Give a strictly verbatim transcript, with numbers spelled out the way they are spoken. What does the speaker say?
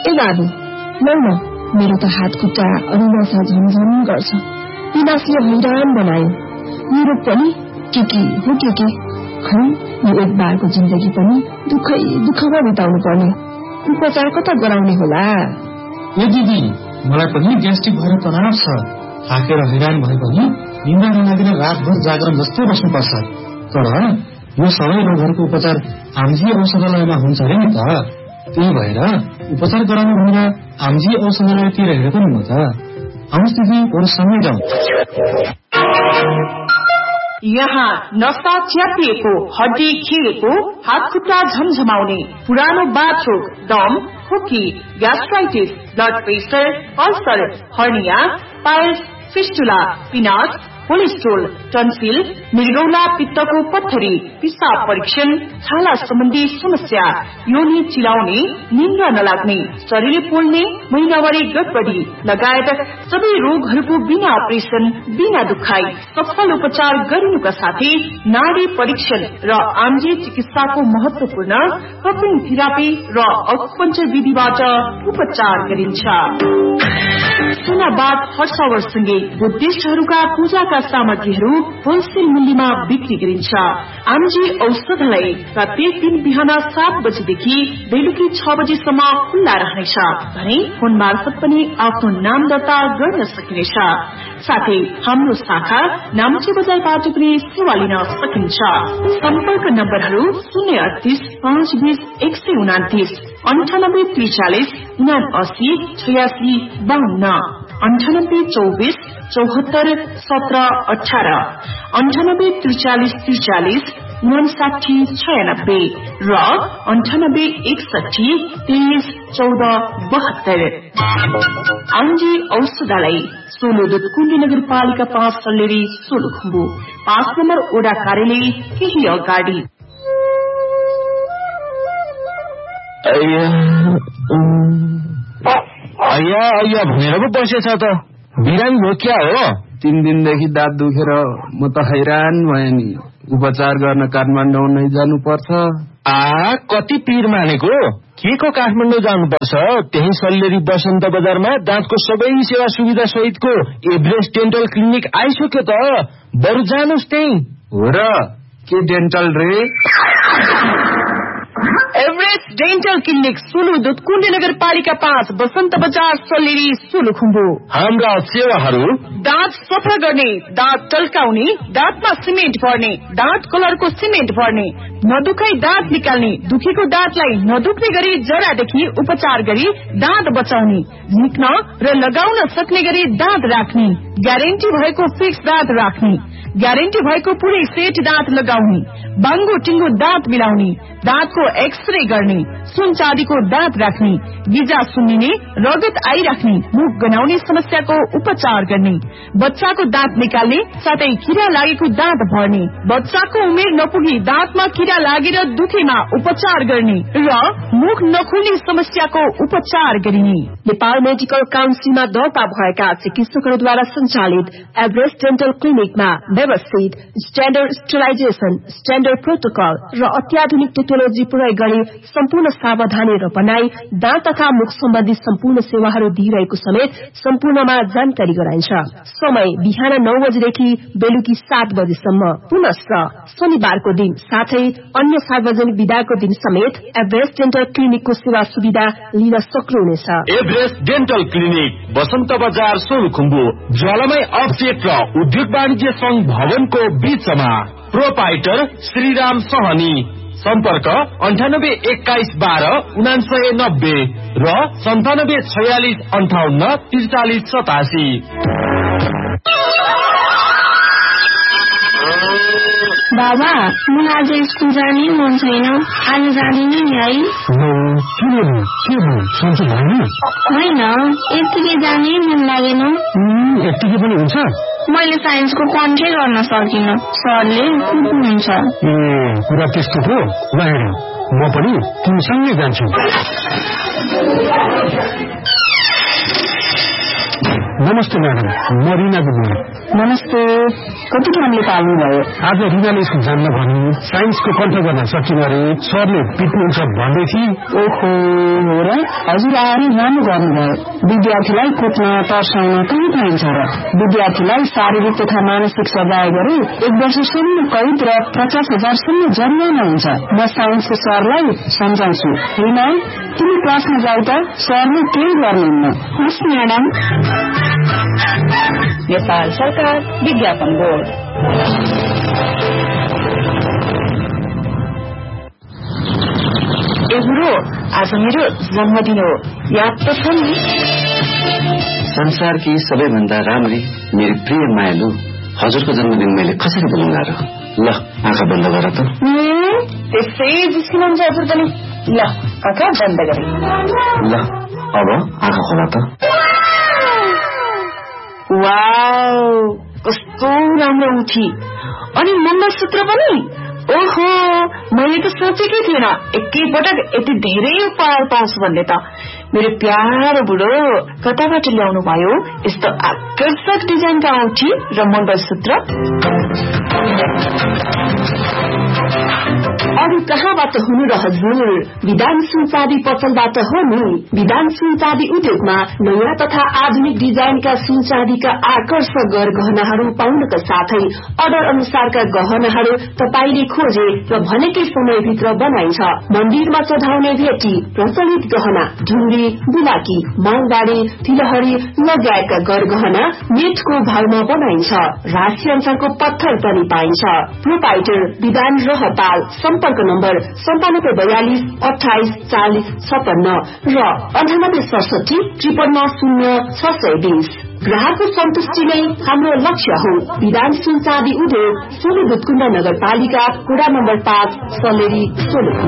ए बाबु लौ न, मेरो त हात खुट्टा अनि नसा झमझम गर्छ। विनाशले हैरान बनायो। मेरो पनि के के हो के के खै यो एक बारको जिन्दगी पनि दुःखै दुःखमा बिताउनु पर्ने। उपचार कता गराउने होला? ए दिदी, मलाई पनि ग्यास्ट्रिक भएर तनाव छ। थाकेर हैरान भए पनि निन्द्रा नलागेर रातभर जागरण जस्तै बस्नुपर्छ। तर यो सबै रोगहरूको उपचार आमजी औषधालयमा हुन्छ अरे नि त। त्यही भएर उपचार गराउनु भनेर आमजी औषधालयतिर हेरेको नि म त। आउनुहोस् दिदी, अरू सँगै जाउँ। यहाँ नसा च्यापिएको, हड्डी खिएको, हात खुट्टा झमझमाउने, पुरानो बाथरोग, दम, खोकी, gastritis, blood pressure, ulcer, hernia, piles, fistula, पिनास, cholesterol, tonsil, मृगौला पित्तको पत्थरी, पिसाब परीक्षण, छाला सम्बन्धी समस्या, योनि चिलाउने, निन्द्रा नलाग्ने, शरीर पोल्ने, महिनावारी गडबडी लगायत सबै रोगहरूको बिना अपरेसन, बिना दुखाई सफल उपचार गरिनुका साथै नाडी परीक्षण र आम्जी चिकित्साको महत्वपूर्ण कपिङ थेरापी र अकुपञ्चर विधिबाट उपचार गरिन्छ। सुनाबाद हर्षवर्षसँगै बुद्धिस्टहरूका पूजाका सामग्रीहरू होलसेल मूल्यमा बिक्री गरिन्छ। आमजी औषधालय प्रत्येक दिन बिहान सात बजेदेखि बेलुकी छ बजेसम्म खुल्ला रहनेछ भने फोन मार्फत पनि आफ्नो नाम दर्ता गर्न सकिनेछ। साथै हाम्रो शाखा नाम्ची बजारबाट पनि सेवा लिन सकिन्छ। सम्पर्क नम्बरहरू शून्य अडतिस पाँच बीस एक सय उनातिस, अन्ठानब्बे त्रिचालिस उना अस्सी छयासी बाहन्न, अन्ठानब्बे चौबिस चौहत्तर सत्र अठार, अन्ठानब्बे त्रिचालिस त्रिचालिस उनसाठी छयानब्बे र अन्ठानब्बे एकसठी तेइस चौध बहत्तर। आमजी औषधालय सोलुदुत कुण्डी नगरपालिका पाँच सल्लेरी सोलुखुम्बु, पाँच नम्बर ओडा कार्यालय केही अगाडि। अय्या अय्या भनेर पो बसेछ त। बिरामी हो क्या हो? तीन दिनदेखि दाँत दुखेर म त हैरान भएँ नि। उपचार गर्न काठमाडौँ नै जानु पर्छ। आ कति पीर मानेको? के को काठमाडौँ जानुपर्छ? त्यही सल्लेरी बसन्त बजारमा दाँतको सबै सेवा सुविधा सहितको एभरेस्ट डेन्टल क्लिनिक आइसक्यो त। बरु जानुस् त्यही। हो र? के डेन्टल रे? एभरेस्ट डेन्टल क्लिनिक सुलुदुत कुण्डी नगरपालिका पाँच, बसन्त बजार सल्लेरी सोलुखुम्बु। हाम्रा सेवाहरू: दाँत सफा गर्ने, दाँत टल्काउने, दाँतमा सिमेन्ट भर्ने, दाँत कलरको सिमेन्ट भर्ने, नदुखाई दाँत निकाल्ने, दुखेको दाँतलाई नदुख्ने गरी जरादेखि उपचार गरी दाँत बचाउने, झिक्न र लगाउन सक्ने गरी दाँत राख्ने, ग्यारेन्टी भएको फिक्स दाँत राख्ने, ग्यारेन्टी भएको पुरै सेट दाँत लगाउने, बाङ्गो टिङ्गो दाँत मिलाउने, दाँतको एक्सरे गर्ने, सुन चाँदीको दाँत राख्ने, गिजा सुन्निने, रगत आइराख्ने, मुख गनाउने समस्याको उपचार गर्ने, बच्चाको दाँत निकाल्ने, साथै किरा लागेको दाँत भर्ने, बच्चाको उमेर नपुगी दाँतमा किरा लागेर दुखेमा उपचार गर्ने र मुख नखुल्ने समस्याको उपचार गरिने। नेपाल मेडिकल काउन्सिलमा दर्ता भएका चिकित्सकहरूद्वारा सञ्चालित एभरेस्ट डेन्टल क्लिनिकमा व्यवस्थित स्ट्याण्डर्ड स्टेलाइजेसन, स्ट्याण्डर्ड प्रोटोकल र अत्याधुनिक टेक्नोलोजी प्रयोग गरी सम्पूर्ण सावधानी र बनाई दाँत तथा मुख सम्बन्धी सम्पूर्ण सेवाहरू दिइरहेको समेत सम्पूर्णमा जानकारी गराइन्छ। समय बिहान नौ बजेदेखि बेलुकी सात बजेसम्म। पुनश्च शनिबारको दिन साथै अन्य सार्वजनिक विदाको दिन समेत एभरेस्ट डेन्टल क्लिनिकको सेवा सुविधा लिन सक्नुहुनेछ। एभरेस्ट डेन्टल क्लिनिक बसन्त बजार सोलुखुम्बु, ज्वालामय अफसेट र उद्योग वाणिज्य संघ भवनको बीचमा। प्रोपाइटर श्रीराम सहनी। सम्पर्क अन्ठानब्बे एक्काइस बाह्र उनासय नब्बे र सन्तानब्बे छयालिस अन्ठाउन्न त्रिचालिस सतासी। बाबा, मलाई आज स्कुल जाने मन छैन। आज जाँदिन नि है? होइन, यत्तिकै जाने मन लागेन। यत्तिकै पनि हुन्छ? मैले साइन्सको कन्ट्रै गर्न सकिनँ। सरले कुट्नुहुन्छ। ए कुरा त्यस्तो हो? ल हेर, म पनि तिमीसँगै जान्छु। नमस्ते म्याडम, म रिना बोल्नु। नमस्ते। कति कामले पाल्नुभयो? आज रिनाले स्कुल जान्न भन्नु, साइन्सको कन्ठ गर्न सकिन अरे, सरले पिट्नुहुन्छ भन्दै थिए। ओहो हो र? हजुर आएर राम्रो गर्नुभयो। विद्यार्थीलाई कुट्न तर्साउन कहाँ पाइन्छ र? विद्यार्थीलाई शारीरिक तथा मानसिक सजाय गरे एक वर्षसम्म कैद र पचास हजारसम्म जरिवाना हुन्छ। म साइन्सको सरलाई सम्झाउँछु। रिना, तिमी क्लासमा जाऊ त, सरले केही गर्नुहुन्न। हस् म्याडम। नेपाल सरकार विज्ञापन बोर्ड। ए बुढो, आज मेरो जन्मदिन हो, याद त छ नि? संसारकी सबैभन्दा राम्री मेरो प्रिय मायालु हजुरको जन्मदिन मैले कसरी बोलाउँला र? ल आँखा बन्द गर त। त्यसै जिस्किनुहुन्छ हजुर पनि। ल आँखा बन्द गरे। ल अब आँखा खोला त। वाउ, कस्तो राम्रो उठी। अनि मङ्गलसूत्र पनि। ओहो, मैले त सोचेकै थिएन एकैपटक यति धेरै उपहार पाउँछु भन्ने त। मेरो प्यारो बुढो, कताबाट ल्याउनु भयो यस्तो आकर्षक डिजाइनका औँठी र मङ्गलसूत्र? अरू कहाँबाट हुनु र हजुर? विधान सुनचाँदी पसलबाट हो नि। विधान सुनचाँदी उद्योगमा नयाँ तथा आधुनिक डिजाइनका सुनचाँदीका आकर्षक गहनाहरू पाउनका साथै अर्डर अनुसारका गहनाहरू तपाईले खोजे र भनेकै समयभित्र बनाइन्छ। मन्दिरमा चढाउने भेटी, प्रचलित गहना, ढुङ्ग्री, बुलाकी, माङबाडी, तिलहरी लगायतका गरगहना नेटको भावमा बनाइन्छ। राशि अनुसारको पत्थर पनि पाइन्छ। प्रोपाइटर विधान रहताल। सम्पर्क नम्बर सन्तानब्बे बयालिस अठाइस चालिस छपन्न र अन्ठानब्बे सडसठी त्रिपन्न शून्य छ सय बीस। ग्राहकको सन्तुष्टि नै हाम्रो लक्ष्य हो। विधान सुनचाँदी उद्योग, सोलु दुधकुण्ड नगरपालिका, वडा नम्बर पाँच, सलेरी, सोलु।